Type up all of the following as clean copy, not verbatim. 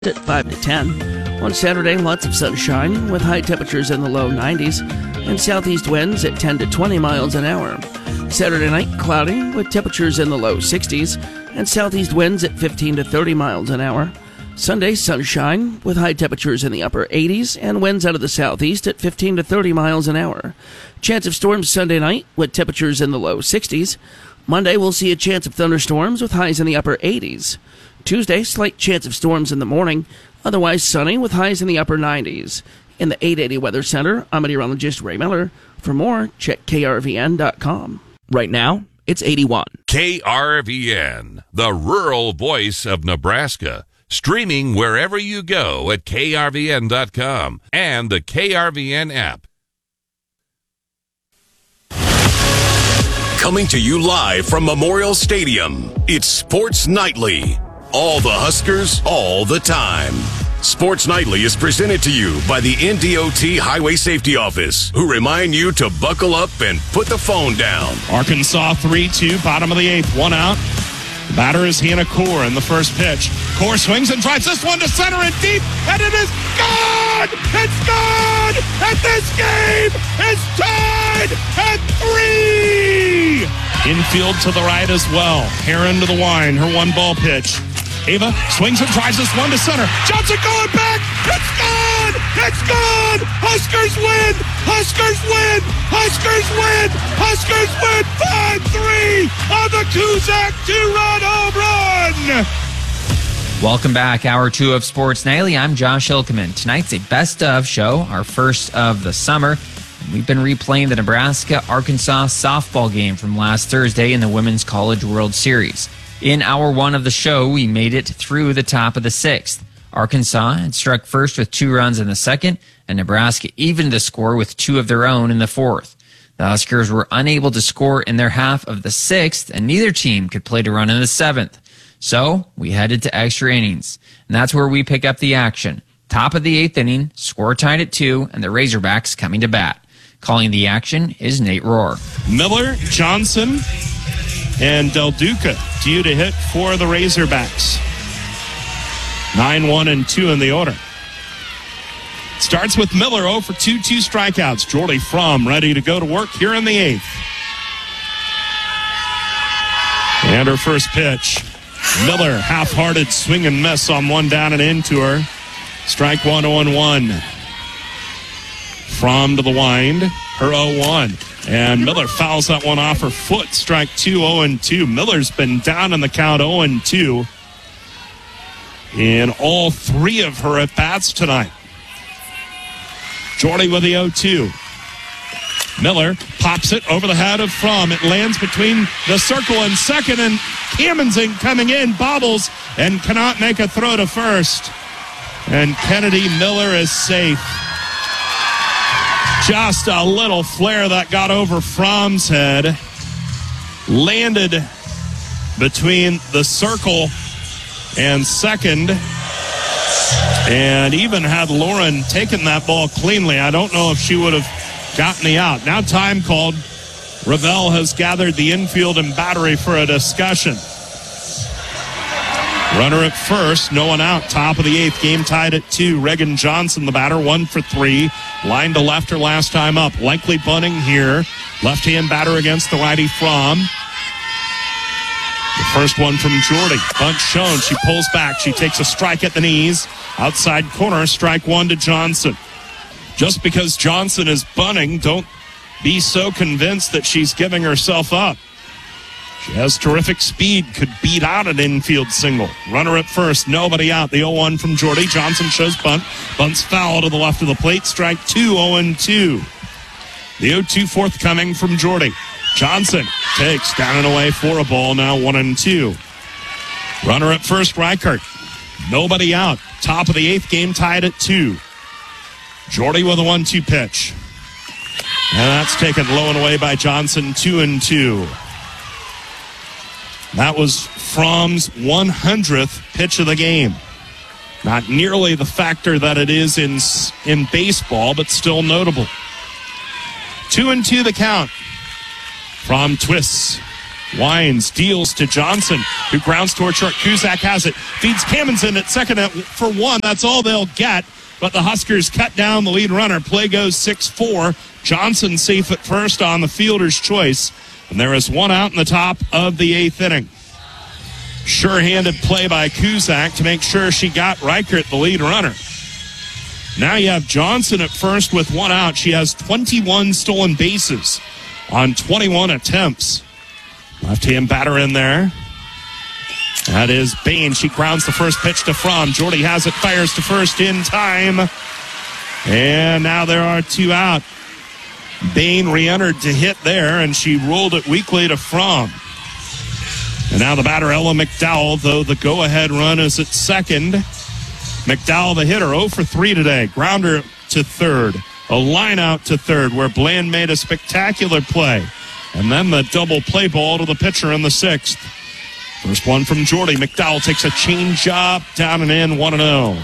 At 5 to 10. On Saturday, lots of sunshine with high temperatures in the low 90s and southeast winds at 10 to 20 miles an hour. Saturday night, cloudy with temperatures in the low 60s and southeast winds at 15 to 30 miles an hour. Sunday, sunshine with high temperatures in the upper 80s and winds out of the southeast at 15 to 30 miles an hour. Chance of storms Sunday night with temperatures in the low 60s. Monday, we'll see a chance of thunderstorms with highs in the upper 80s. Tuesday, slight chance of storms in the morning, otherwise sunny with highs in the upper 90s. In the 880 Weather Center, I'm meteorologist Ray Miller. For more, check krvn.com. Right now, it's 81. KRVN, the rural voice of Nebraska. Streaming wherever you go at krvn.com and the KRVN app. Coming to you live from Memorial Stadium, it's Sports Nightly. All the Huskers, all the time. Sports Nightly is presented to you by the NDOT Highway Safety Office, who remind you to buckle up and put the phone down. Arkansas 3-2, bottom of the eighth, one out. The batter is Hannah Core in the first pitch. Core swings and drives this one to center and deep, and it is gone! It's gone! And this game is tied at 3! Infield to the right as well. Heron to the line, her one ball pitch. Ava swings and drives this one to center. Johnson going back. It's gone. It's gone. Huskers win. Huskers win. Huskers win. Huskers win 5-3 on the Kuzak two-run home run. Welcome back. Hour 2 of Sports Nightly. I'm Josh Ilkeman. Tonight's a best of show, our first of the summer. We've been replaying the Nebraska-Arkansas softball game from last Thursday in the Women's College World Series. In hour 1 of the show, we made it through the top of the 6th. Arkansas had struck first with 2 runs in the second, and Nebraska evened the score with 2 of their own in the 4th. The Huskers were unable to score in their half of the 6th, and neither team could play to run in the 7th. So we headed to extra innings, and that's where we pick up the action. Top of the 8th inning, score tied at 2, and the Razorbacks coming to bat. Calling the action is Nate Rohr. Miller, Johnson, and Del Duca due to hit for the Razorbacks. 9-1-2 in the order. Starts with Miller, 0 for 2 strikeouts. Jordy Fromm ready to go to work here in the 8th. And her first pitch. Miller, half-hearted swing and miss on one down and into her. Strike 1, 0-1. Fromm to the wind, her 0-1. And Miller fouls that one off her foot. Strike 2, 0-2. Miller's been down in the count 0-2 in all 3 of her at-bats tonight. Jordy with the 0-2. Miller pops it over the head of Fromm. It lands between the circle and second, and Kamensing coming in, bobbles, and cannot make a throw to first. And Kennedy Miller is safe. Just a little flare that got over Fromm's head. Landed between the circle and second. And even had Lauren taken that ball cleanly, I don't know if she would have gotten the out. Now time called. Ravel has gathered the infield and battery for a discussion. Runner at first, no one out. Top of the 8th, game tied at 2. Reagan Johnson, the batter, 1 for 3. Line to left her last time up. Likely bunting here. Left-hand batter against the righty Fromm. The first one from Jordy. Bunt shown. She pulls back. She takes a strike at the knees. Outside corner, strike 1 to Johnson. Just because Johnson is bunting, don't be so convinced that she's giving herself up. She has terrific speed, could beat out an infield single. Runner at first, nobody out. The 0-1 from Jordy. Johnson shows bunt. Bunt's foul to the left of the plate. Strike 2, 0-2. The 0-2 forthcoming from Jordy. Johnson takes down and away for a ball, now 1-2. Runner at first, Reichert. Nobody out. Top of the 8th, game tied at 2. Jordy with a 1-2 pitch. And that's taken low and away by Johnson, 2-2. That was Fromm's 100th pitch of the game. Not nearly the factor that it is in baseball, but still notable. 2-2 the count. Fromm twists. Wines deals to Johnson, who grounds toward short. Cusack has it. Feeds Camenzind at second for one. That's all they'll get. But the Huskers cut down the lead runner. Play goes 6-4. Johnson safe at first on the fielder's choice. And there is one out in the top of the 8th inning. Sure-handed play by Cusack to make sure she got Reichert, the lead runner. Now you have Johnson at first with one out. She has 21 stolen bases on 21 attempts. Left-hand batter in there. That is Bain. She grounds the first pitch to Fromm. Jordy has it, fires to first in time. And now there are two out. Bain re-entered to hit there, and she rolled it weakly to Fromm. And now the batter, Ella McDowell, though the go-ahead run is at second. McDowell, the hitter, 0 for 3 today. Grounder to third. A line out to third where Bland made a spectacular play. And then the double play ball to the pitcher in the 6th. First one from Jordy. McDowell takes a change-up down and in, 1-0.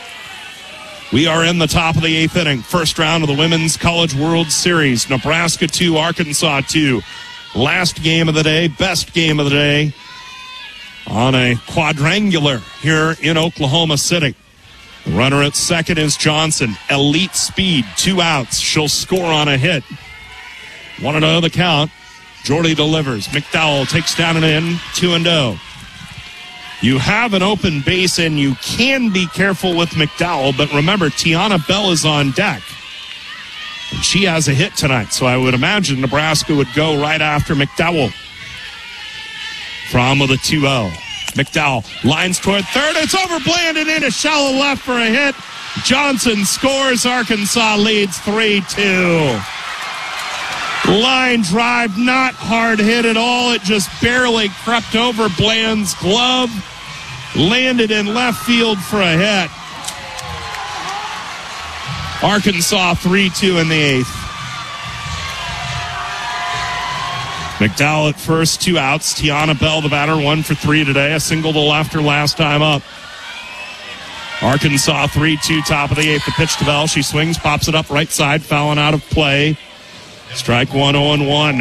We are in the top of the 8th inning. First round of the Women's College World Series. Nebraska 2, Arkansas 2. Last game of the day, best game of the day on a quadrangular here in Oklahoma City. The runner at second is Johnson. Elite speed, 2 outs. She'll score on a hit. 1-0 the count. Jordy delivers. McDowell takes down and in, 2-0. You have an open base, and you can be careful with McDowell, but remember, Tiana Bell is on deck. And she has a hit tonight, so I would imagine Nebraska would go right after McDowell. Fromm with a 2-0. McDowell lines toward third. It's over Bland and in a shallow left for a hit. Johnson scores. Arkansas leads 3-2. Line drive, not hard hit at all. It just barely crept over Bland's glove. Landed in left field for a hit. Arkansas 3-2 in the 8th. McDowell at first, 2 outs. Tiana Bell, the batter, 1 for 3 today. A single to left her last time up. Arkansas 3-2, top of the 8th. The pitch to Bell. She swings, pops it up right side, fouling out of play. Strike 1, 0-1.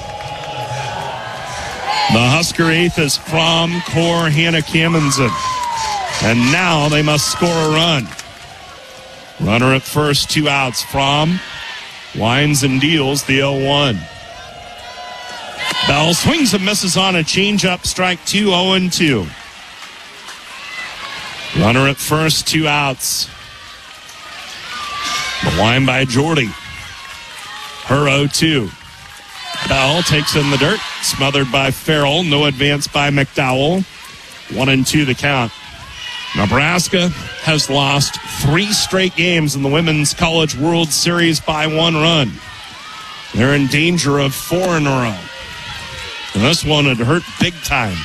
The Husker 8th is from Core Hannah Camenzind. And now they must score a run. Runner at first, 2 outs. Fromm winds and deals the 0-1. Bell swings and misses on a changeup. Strike 2, 0-2. Runner at first, 2 outs. The line by Jordy. Her 0-2. Bell takes in the dirt. Smothered by Farrell. No advance by McDowell. 1-2 the count. Nebraska has lost 3 straight games in the Women's College World Series by 1 run. They're in danger of 4 in a row. And this one had hurt big time.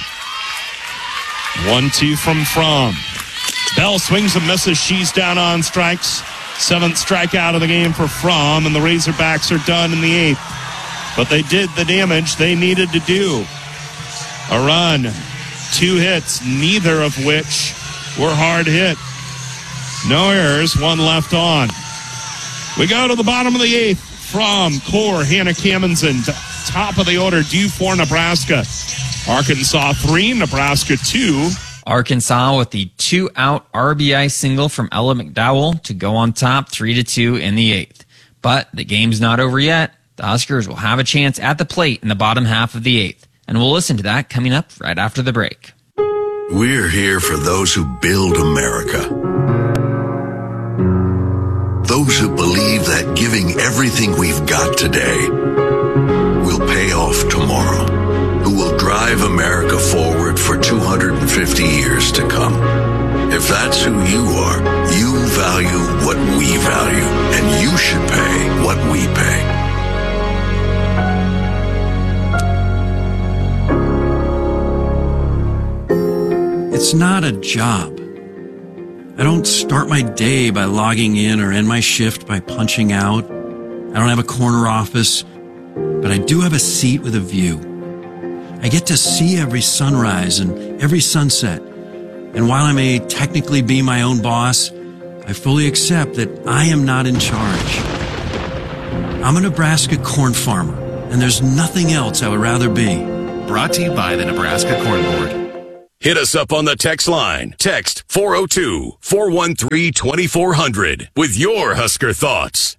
1-2 from Fromm. Bell swings and misses. She's down on strikes. 7th strikeout of the game for Fromm, and the Razorbacks are done in the 8th. But they did the damage they needed to do. A run, 2 hits, neither of which were hard hit. No errors, 1 left on. We go to the bottom of the 8th. Fromm, Core, Hannah Camenzind, top of the order due for Nebraska. Arkansas 3, Nebraska 2. Arkansas with the 2-out RBI single from Ella McDowell to go on top 3-2 in the 8th. But the game's not over yet. The Huskers will have a chance at the plate in the bottom half of the 8th. And we'll listen to that coming up right after the break. We're here for those who build America. Those who believe that giving everything we've got today will pay off tomorrow. Who will drive America forward for 250 years to come. If that's who you are, you value what we value, and you should pay what we pay. It's not a job. I don't start my day by logging in or end my shift by punching out. I don't have a corner office, but I do have a seat with a view. I get to see every sunrise and every sunset. And while I may technically be my own boss, I fully accept that I am not in charge. I'm a Nebraska corn farmer, and there's nothing else I would rather be. Brought to you by the Nebraska Corn Board. Hit us up on the text line. Text 402-413-2400 with your Husker thoughts.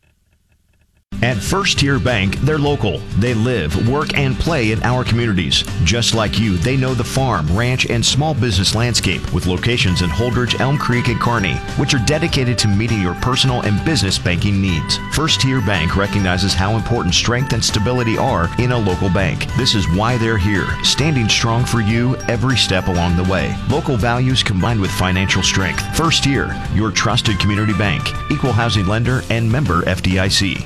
At First Tier Bank, they're local. They live, work, and play in our communities. Just like you, they know the farm, ranch, and small business landscape with locations in Holdridge, Elm Creek, and Kearney, which are dedicated to meeting your personal and business banking needs. First Tier Bank recognizes how important strength and stability are in a local bank. This is why they're here, standing strong for you every step along the way. Local values combined with financial strength. First Tier, your trusted community bank, equal housing lender, and member FDIC.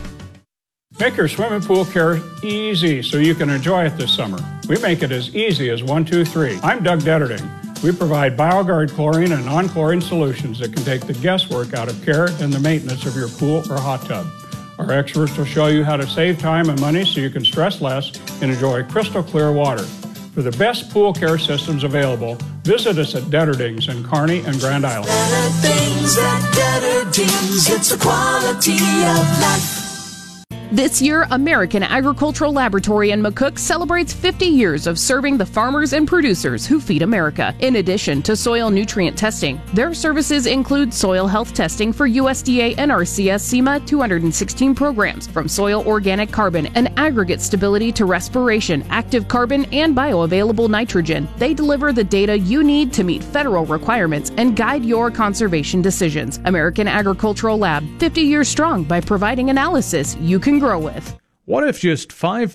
Make your swimming pool care easy so you can enjoy it this summer. We make it as easy as 1, 2, 3. I'm Doug Detterding. We provide BioGuard chlorine and non-chlorine solutions that can take the guesswork out of care and the maintenance of your pool or hot tub. Our experts will show you how to save time and money so you can stress less and enjoy crystal clear water. For the best pool care systems available, visit us at Detterdings in Kearney and Grand Island. Better things at Detterdings. It's a quality of life. This year, American Agricultural Laboratory in McCook celebrates 50 years of serving the farmers and producers who feed America. In addition to soil nutrient testing, their services include soil health testing for USDA NRCS SEMA 216 programs, from soil organic carbon and aggregate stability to respiration, active carbon, and bioavailable nitrogen. They deliver the data you need to meet federal requirements and guide your conservation decisions. American Agricultural Lab, 50 years strong by providing analysis you can grow with. What if just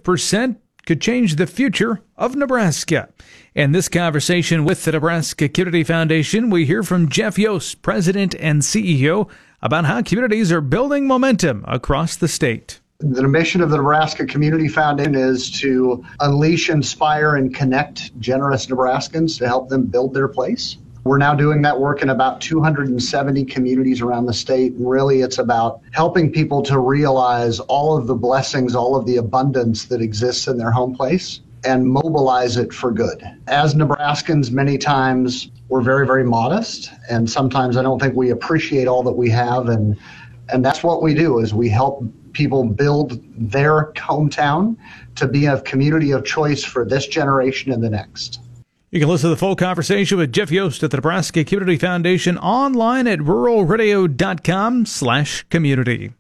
5% could change the future of Nebraska? In this conversation with the Nebraska Community Foundation, we hear from Jeff Yost, President and CEO, about how communities are building momentum across the state. The mission of the Nebraska Community Foundation is to unleash, inspire, and connect generous Nebraskans to help them build their place. We're now doing that work in about 270 communities around the state. And really, it's about helping people to realize all of the blessings, all of the abundance that exists in their home place and mobilize it for good. As Nebraskans, many times we're very, very modest. And sometimes I don't think we appreciate all that we have. And that's what we do, is we help people build their hometown to be a community of choice for this generation and the next. You can listen to the full conversation with Jeff Yost at the Nebraska Community Foundation online at ruralradio.com/community.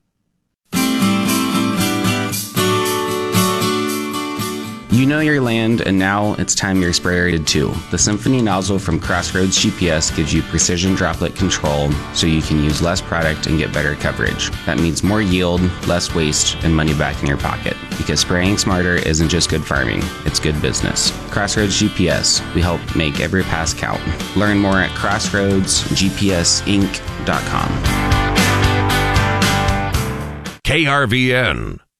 You know your land, and now it's time your sprayer did too. The Symphony nozzle from Crossroads GPS gives you precision droplet control so you can use less product and get better coverage. That means more yield, less waste, and money back in your pocket. Because spraying smarter isn't just good farming, it's good business. Crossroads GPS, we help make every pass count. Learn more at crossroadsgpsinc.com. KRVN.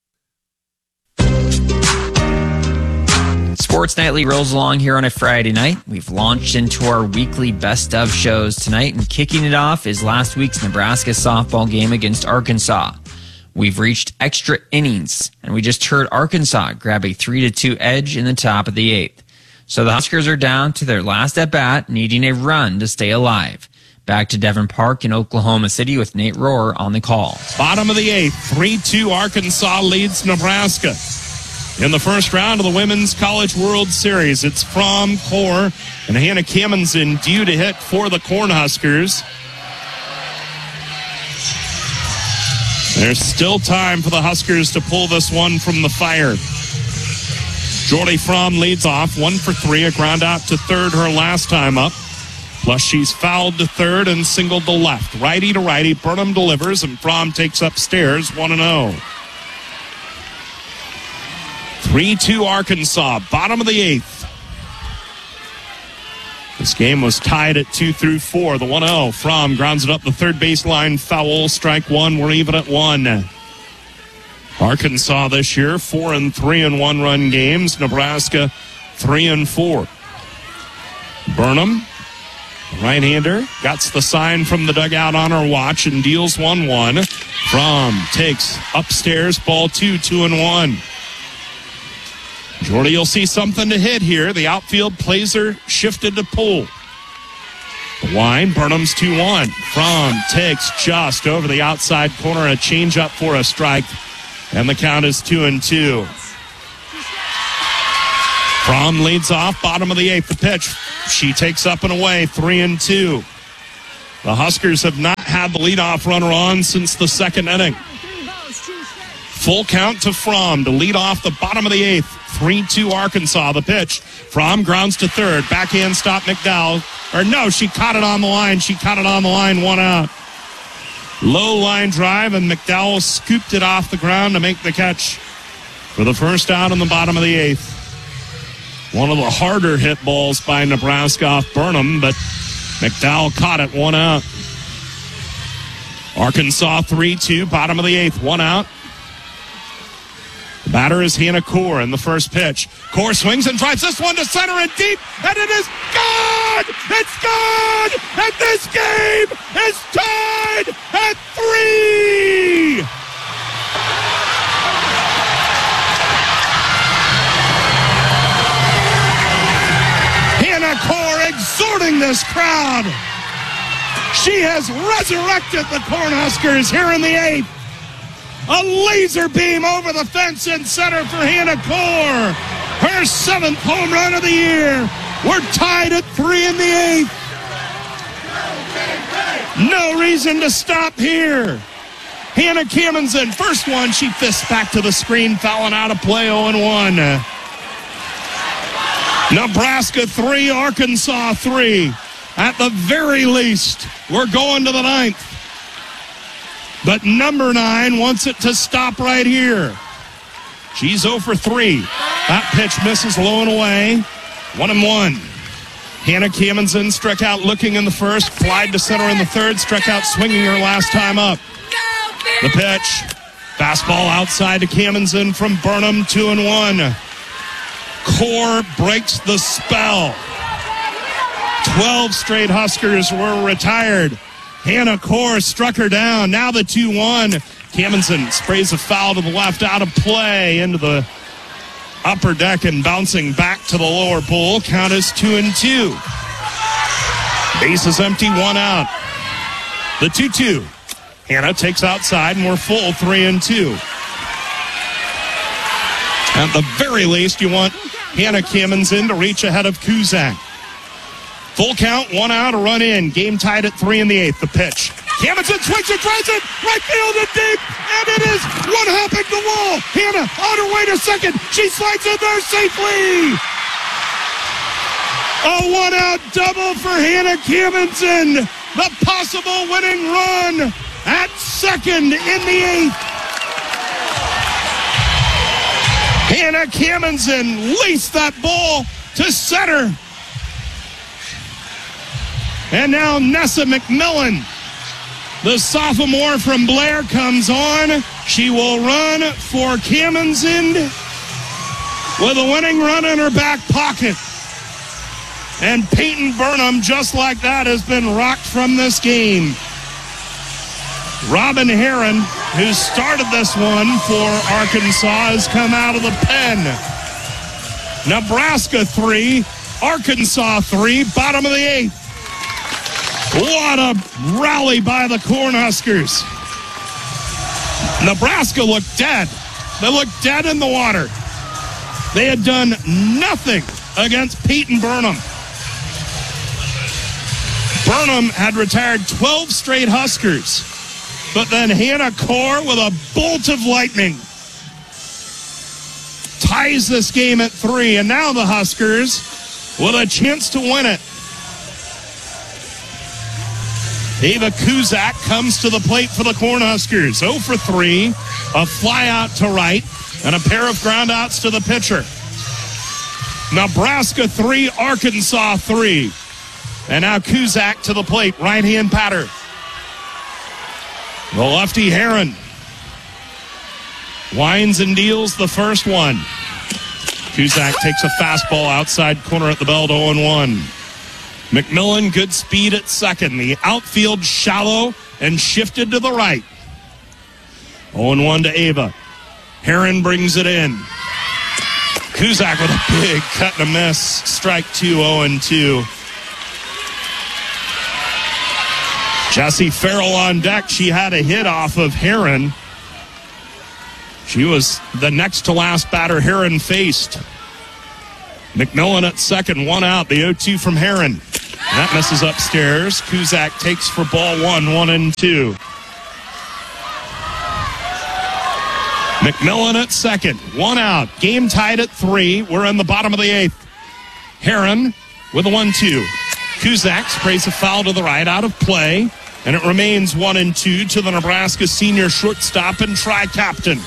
Sports Nightly rolls along here on a Friday night. We've launched into our weekly best of shows tonight, and kicking it off is last week's Nebraska softball game against Arkansas. We've reached extra innings, and we just heard Arkansas grab a 3-2 edge in the top of the 8th. So the Huskers are down to their last at-bat, needing a run to stay alive. Back to Devon Park in Oklahoma City with Nate Rohr on the call. Bottom of the 8th, 3-2 Arkansas leads Nebraska. In the first round of the Women's College World Series, it's Fromm, Core, and Hannah Kimmonson due to hit for the Cornhuskers. There's still time for the Huskers to pull this one from the fire. Jordy Fromm leads off, 1 for 3, a ground out to third her last time up. Plus she's fouled to third and singled to left. Righty to righty, Burnham delivers, and Fromm takes upstairs 1-0. 3-2 Arkansas, bottom of the 8th. This game was tied at 2 through 4. The 1-0. Fromm grounds it up the third baseline. Foul. Strike one. We're even at 1. Arkansas this year, 4-3 in one-run games. Nebraska, 3-4. Burnham, right-hander, gets the sign from the dugout on her watch and deals 1-1. Fromm takes upstairs, ball 2, 2-1. Jordy will see something to hit here. The outfield plays her shifted to pull. The line, Burnham's 2-1. Fromm takes just over the outside corner, a changeup for a strike, and the count is 2-2. Fromm leads off, bottom of the 8th. The pitch. She takes up and away, 3-2. The Huskers have not had the leadoff runner on since the 2nd inning. Full count to Fromm to lead off the bottom of the 8th. 3-2 Arkansas. The pitch. Fromm grounds to third. Backhand stop McDowell. Or no, she caught it on the line. 1 out. Low line drive, and McDowell scooped it off the ground to make the catch for the first out in the bottom of the 8th. One of the harder hit balls by Nebraska off Burnham, but McDowell caught it, 1 out. Arkansas 3-2, bottom of the 8th, 1 out. The batter is Hannah Core in the first pitch. Core swings and drives this one to center and deep, and it is gone! It's gone! And this game is tied at 3! Hannah Core exhorting this crowd. She has resurrected the Cornhuskers here in the 8th. A laser beam over the fence in center for Hannah Core. Her 7th home run of the year. We're tied at 3 in the 8th. No reason to stop here. Hannah Camenzind, first one, she fists back to the screen, fouling out of play, 0-1. Nebraska 3, Arkansas 3. At the very least, we're going to the 9th. But number 9 wants it to stop right here. She's 0 for 3. That pitch misses low and away. 1-1. Hannah Camenzind struck out looking in the first, flied to center in the third, struck out swinging her last time up. The pitch. Fastball outside to Camenzind from Burnham, 2-1. Core breaks the spell. 12 straight Huskers were retired. Hannah Core struck her down. Now the 2-1. Camenzind sprays a foul to the left, out of play, into the upper deck and bouncing back to the lower bowl. Count is 2-2. Base is empty, 1 out. The 2-2. Hannah takes outside, and we're full, 3-2. At the very least, you want Hannah Camenzind to reach ahead of Kuzak. Full count, 1 out, a run in. Game tied at 3 in the 8th. The pitch. Camenzind swings it, drives it, right field and deep, and it is one hopping the wall. Hannah on her way to second. She slides in there safely. A 1-out double for Hannah Camenzind. The possible winning run at second in the 8th. Hannah Camenzind laced that ball to center. And now Nessa McMillan, the sophomore from Blair, comes on. She will run for Camenzind with a winning run in her back pocket. And Peyton Burnham, just like that, has been rocked from this game. Robin Heron, who started this one for Arkansas, has come out of the pen. Nebraska 3, Arkansas 3, bottom of the 8th. What a rally by the Cornhuskers. Nebraska looked dead. They looked dead in the water. They had done nothing against Peyton Burnham. Burnham had retired 12 straight Huskers. But then Hannah Core, with a bolt of lightning, ties this game at 3. And now the Huskers with a chance to win it. Ava Kuzak comes to the plate for the Cornhuskers. 0 for 3, a fly out to right, and a pair of ground outs to the pitcher. Nebraska 3, Arkansas 3. And now Kuzak to the plate, right-hand batter. The lefty Heron winds and deals the first one. Kuzak takes a fastball outside corner at the belt, 0-1. McMillan, good speed at second. The outfield shallow and shifted to the right. 0-1 to Ava. Heron brings it in. Kuzak with a big cut and a miss. Strike 2, 0-2. Jessie Farrell on deck. She had a hit off of Heron. She was the next to last batter Heron faced. McMillan at second, one out. The 0-2 from Heron. That misses upstairs. Kuzak takes for ball one, 1-2. McMillan at second, one out. Game tied at 3. We're in the bottom of the 8th. Heron with a 1-2. Kuzak sprays a foul to the right, out of play, and it remains 1-2 to the Nebraska senior shortstop and tri-captain.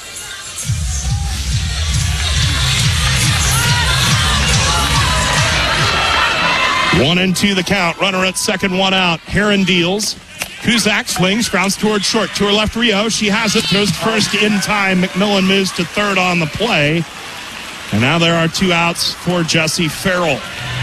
One and two the count. Runner at second, one out. Heron deals. Kuzak swings, grounds toward short. To her left, Rio. She has it. Throws first in time. McMillan moves to third on the play. And now there are 2 outs for Jessie Farrell.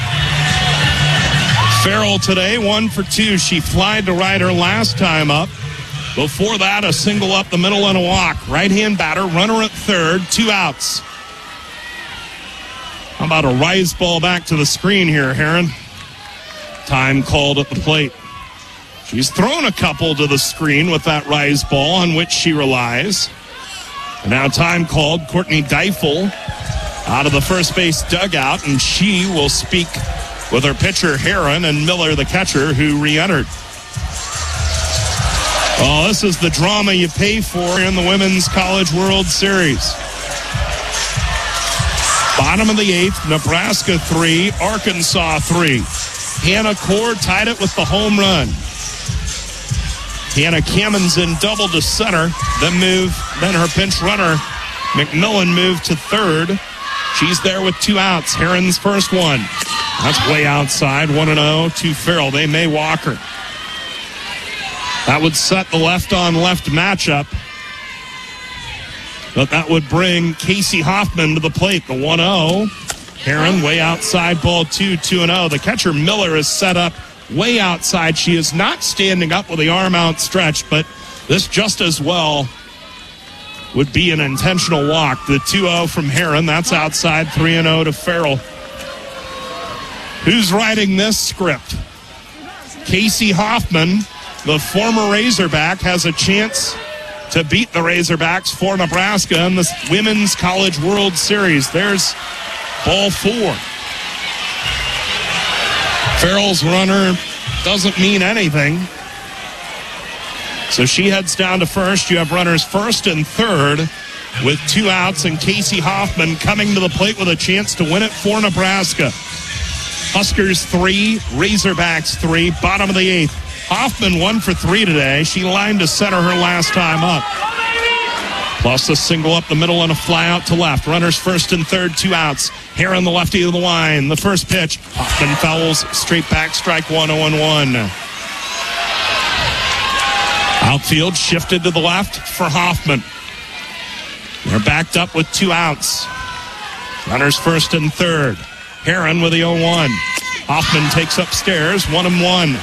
Farrell today, 1 for 2. She flied to right her last time up. Before that, a single up the middle and a walk. Right-hand batter, runner at third, 2 outs. How about a rise ball back to the screen here, Heron? Time called at the plate. She's thrown a couple to the screen with that rise ball on which she relies. And now time called. Courtney Deifel out of the first base dugout, and she will speak with her pitcher, Heron, and Miller, the catcher, who re-entered. Oh, this is the drama you pay for in the Women's College World Series. Bottom of the 8th, Nebraska 3, Arkansas 3. Hannah Core tied it with the home run. Hannah Kammensen doubled to center, then her pinch runner, McMillan, moved to third. She's there with 2 outs. Heron's first one. That's way outside, 1-0 to Farrell. They may walk her. That would set the left-on-left matchup. But that would bring Casey Hoffman to the plate, the 1-0. Heron way outside, ball 2, 2-0. The catcher, Miller, is set up way outside. She is not standing up with the arm outstretched, but this just as well would be an intentional walk. The 2-0 from Heron, that's outside, 3-0 to Farrell. Who's writing this script? Casey Hoffman, the former Razorback, has a chance to beat the Razorbacks for Nebraska in the Women's College World Series. There's ball 4. Farrell's runner doesn't mean anything. So she heads down to first. You have runners first and third with 2 outs, and Casey Hoffman coming to the plate with a chance to win it for Nebraska. Huskers 3, Razorbacks 3, bottom of the 8th. Hoffman 1 for 3 today. She lined to center her last time up. Plus a single up the middle and a fly out to left. Runners first and third, 2 outs. Heron, the lefty of the line. The first pitch. Hoffman fouls straight back, strike 1, 0-1. Outfield shifted to the left for Hoffman. They're backed up with 2 outs. Runners first and third. Heron with the 0-1. Hoffman takes upstairs, 1-1.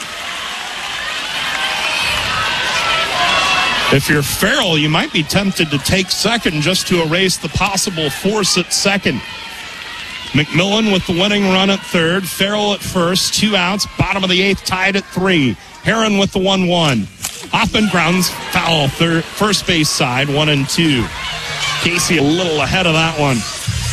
If you're Farrell, you might be tempted to take second just to erase the possible force at second. McMillan with the winning run at third. Farrell at first, 2 outs. Bottom of the 8th, tied at 3. Heron with the 1-1. Hoffman grounds foul first base side, 1-2. Casey a little ahead of that one.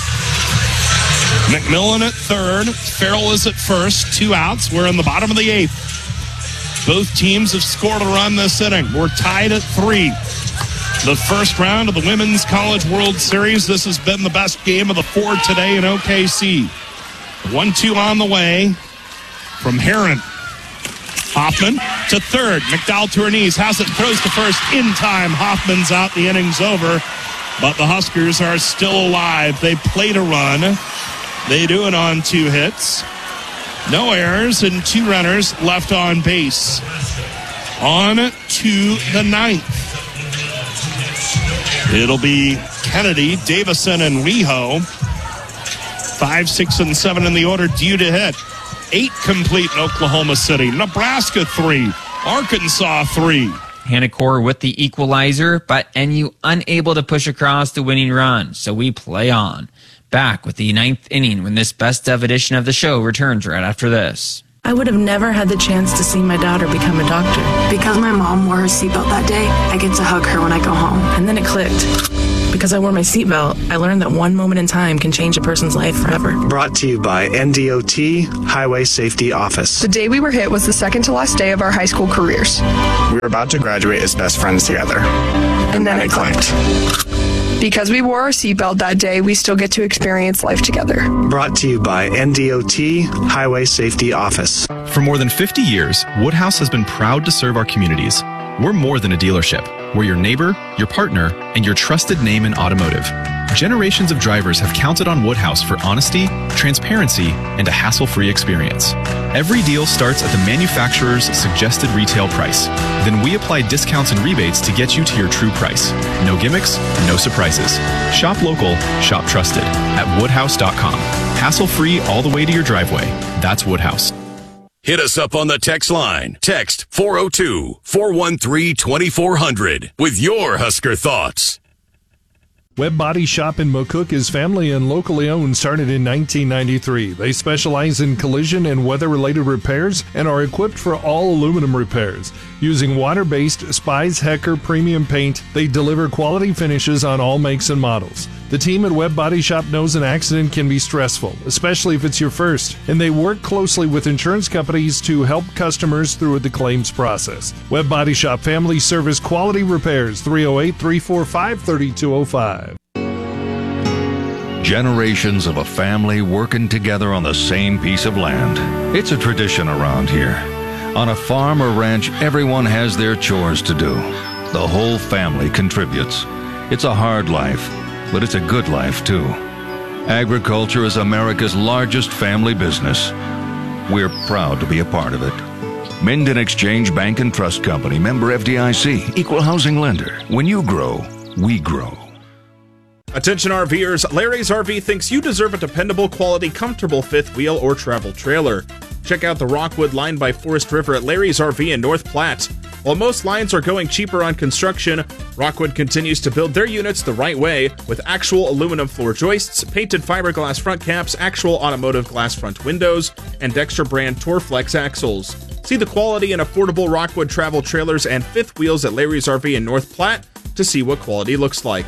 McMillan at third. Farrell is at first, 2 outs. We're in the bottom of the 8th. Both teams have scored a run this inning. We're tied at 3. The first round of the Women's College World Series. This has been the best game of the 4 today in OKC. 1-2 on the way from Heron. Hoffman to third. McDowell to her knees. Has it, throws to first in time. Hoffman's out. The inning's over. But the Huskers are still alive. They played a run. They do it on 2 hits. No errors and 2 runners left on base. On to the 9th. It'll be Kennedy, Davison, and Riho. 5, 6, and 7 in the order due to hit. 8 complete in Oklahoma City. Nebraska 3. Arkansas 3. Hannah Core with the equalizer, but NU unable to push across the winning run. So we play on. Back with the 9th inning when this best of edition of the show returns right after this. I would have never had the chance to see my daughter become a doctor. Because my mom wore her seatbelt that day, I get to hug her when I go home. And then it clicked. Because I wore my seatbelt, I learned that one moment in time can change a person's life forever. Brought to you by NDOT Highway Safety Office. The day we were hit was the second to last day of our high school careers. We were about to graduate as best friends together. And then it clicked. Because we wore our seatbelt that day, we still get to experience life together. Brought to you by NDOT Highway Safety Office. For more than 50 years, Woodhouse has been proud to serve our communities. We're more than a dealership. We're your neighbor, your partner, and your trusted name in automotive. Generations of drivers have counted on Woodhouse for honesty, transparency, and a hassle-free experience. Every deal starts at the manufacturer's suggested retail price. Then we apply discounts and rebates to get you to your true price. No gimmicks, no surprises. Shop local, shop trusted at woodhouse.com. Hassle-free all the way to your driveway. That's Woodhouse. Hit us up on the text line. Text 402-413-2400 with your Husker thoughts. Webb Body Shop in McCook is family and locally owned, started in 1993. They specialize in collision and weather-related repairs and are equipped for all aluminum repairs. Using water-based Spies Hecker premium paint, they deliver quality finishes on all makes and models. The team at Webb Body Shop knows an accident can be stressful, especially if it's your first, and they work closely with insurance companies to help customers through the claims process. Webb Body Shop Family Service Quality Repairs, 308-345-3205. Generations of a family working together on the same piece of land. It's a tradition around here. On a farm or ranch, everyone has their chores to do. The whole family contributes. It's a hard life, but it's a good life too. Agriculture is America's largest family business. We're proud to be a part of it. Minden Exchange Bank and Trust Company, member FDIC, equal housing lender. When you grow, we grow. Attention RVers, Larry's RV thinks you deserve a dependable, quality, comfortable fifth wheel or travel trailer. Check out the Rockwood line by Forest River at Larry's RV in North Platte. While most lines are going cheaper on construction, Rockwood continues to build their units the right way with actual aluminum floor joists, painted fiberglass front caps, actual automotive glass front windows, and Dexter brand Torflex axles. See the quality and affordable Rockwood travel trailers and fifth wheels at Larry's RV in North Platte to see what quality looks like.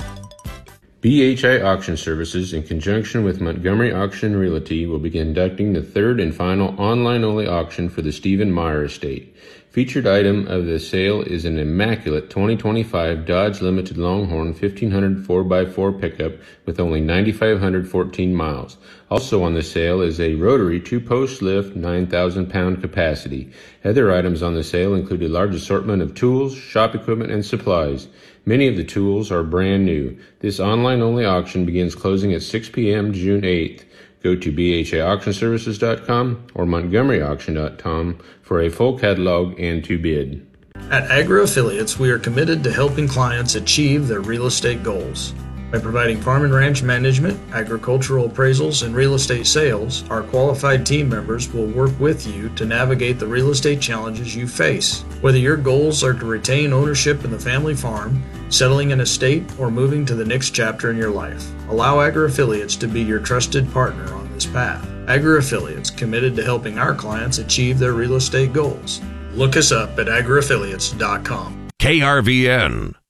BHI Auction Services, in conjunction with Montgomery Auction Realty, will be conducting the third and final online-only auction for the Stephen Meyer estate. Featured item of the sale is an immaculate 2025 Dodge Limited Longhorn 1500 4x4 pickup with only 9,514 miles. Also on the sale is a rotary 2-post lift 9,000-pound capacity. Other items on the sale include a large assortment of tools, shop equipment, and supplies. Many of the tools are brand new. This online-only auction begins closing at 6 p.m. June 8th. Go to bhiauctionservices.com or montgomeryauction.com for a full catalog and to bid. At Agro Affiliates, we are committed to helping clients achieve their real estate goals. By providing farm and ranch management, agricultural appraisals, and real estate sales, our qualified team members will work with you to navigate the real estate challenges you face. Whether your goals are to retain ownership in the family farm, settling an estate, or moving to the next chapter in your life, allow Agro Affiliates to be your trusted partner on this path. Agro Affiliates, committed to helping our clients achieve their real estate goals. Look us up at agroaffiliates.com. KRVN,